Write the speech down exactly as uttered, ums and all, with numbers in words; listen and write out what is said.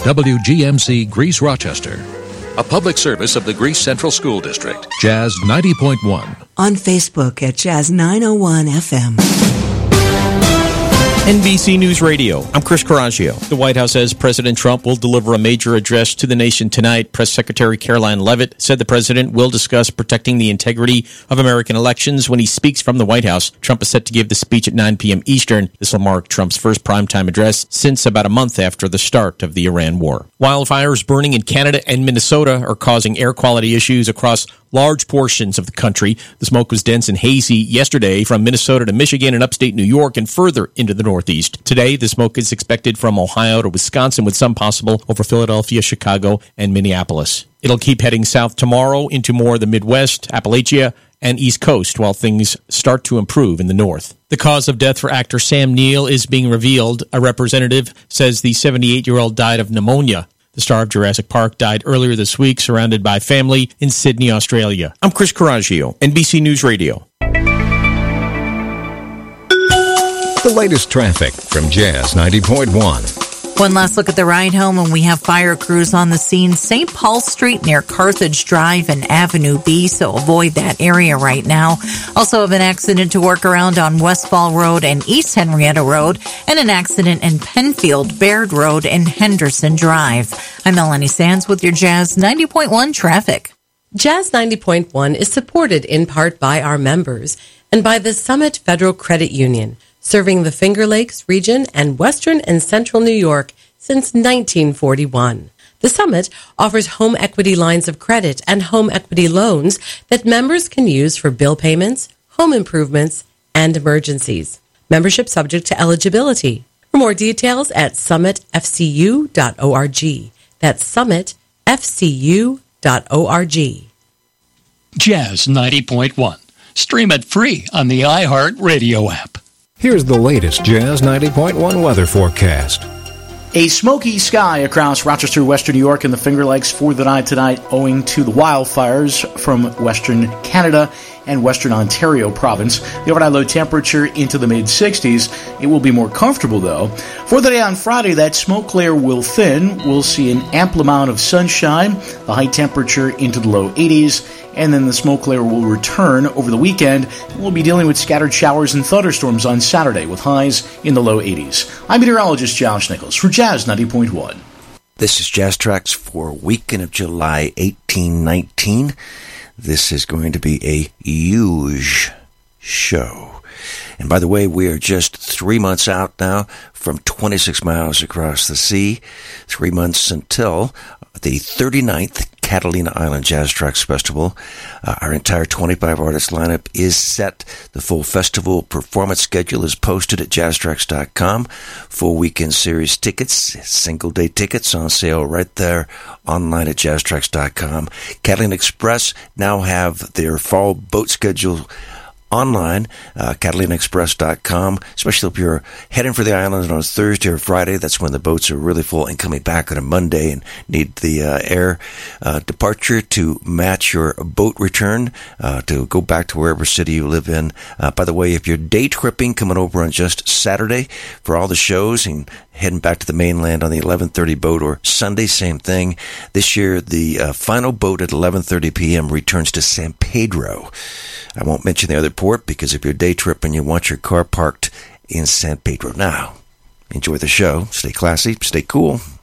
W G M C Greece Rochester. A public service of the Greece Central School District. Jazz ninety point one. On Facebook at Jazz nine oh one F M. N B C News Radio, I'm Chris Coraggio. The White House says President Trump will deliver a major address to the nation tonight. Press Secretary Caroline Leavitt said the president will discuss protecting the integrity of American elections when he speaks from the White House. Trump is set to give the speech at nine p.m. Eastern. This will mark Trump's first primetime address since about a month after the start of the Iran war. Wildfires burning in Canada and Minnesota are causing air quality issues across large portions of the country. The smoke was dense and hazy yesterday from Minnesota to Michigan and upstate New York and further into the Northeast. Today, the smoke is expected from Ohio to Wisconsin, with some possible over Philadelphia, Chicago, and Minneapolis. It'll keep heading south tomorrow into more of the Midwest, Appalachia, and East Coast while things start to improve in the north. The cause of death for actor Sam Neill is being revealed. A representative says the seventy-eight-year-old died of pneumonia. The star of Jurassic Park died earlier this week, surrounded by family in Sydney, Australia. I'm Chris Coraggio, N B C News Radio. The latest traffic from Jazz ninety point one. One last look at the ride home, and we have fire crews on the scene. Saint Paul Street near Carthage Drive and Avenue B, so avoid that area right now. Also have an accident to work around on Westfall Road and East Henrietta Road, and an accident in Penfield, Baird Road, and Henderson Drive. I'm Melanie Sands with your Jazz ninety point one traffic. Jazz ninety point one is supported in part by our members and by the Summit Federal Credit Union, serving the Finger Lakes region and western and central New York since nineteen forty-one. The Summit offers home equity lines of credit and home equity loans that members can use for bill payments, home improvements, and emergencies. Membership subject to eligibility. For more details at summit f c u dot org. That's summit f c u dot org. Jazz ninety point one. Stream it free on the iHeart Radio app. Here's the latest Jazz ninety point one weather forecast. A smoky sky across Rochester, Western New York, and the Finger Lakes for the night tonight owing to the wildfires from Western Canada and Western Ontario province. The overnight low temperature into the mid-sixties. It will be more comfortable, though. For the day on Friday, that smoke layer will thin. We'll see an ample amount of sunshine, the high temperature into the low eighties, and then the smoke layer will return over the weekend. We'll be dealing with scattered showers and thunderstorms on Saturday with highs in the low eighties. I'm meteorologist Josh Nichols for Jazz ninety point one. This is Jazz Tracks for weekend of July eighteen nineteen. This is going to be a huge show. And by the way, we are just three months out now from twenty-six miles across the sea. Three months until the thirty-ninth Catalina Island Jazz Tracks Festival. Uh, our entire twenty-five artist lineup is set. The full festival performance schedule is posted at jazz tracks dot com. Full weekend series tickets, single day tickets on sale right there online at jazz tracks dot com. Catalina Express now have their fall boat schedule online, uh, catalina express dot com, especially if you're heading for the island on a Thursday or Friday. That's when the boats are really full, and coming back on a Monday and need the uh, air uh, departure to match your boat return uh, to go back to wherever city you live in. Uh, by the way, if you're day tripping, coming over on just Saturday for all the shows and heading back to the mainland on the eleven thirty boat, or Sunday, same thing. This year, the uh, final boat at eleven thirty p.m. returns to San Pedro. I won't mention the other port because if you're day tripping, you want your car parked in San Pedro. Now, enjoy the show. Stay classy. Stay cool.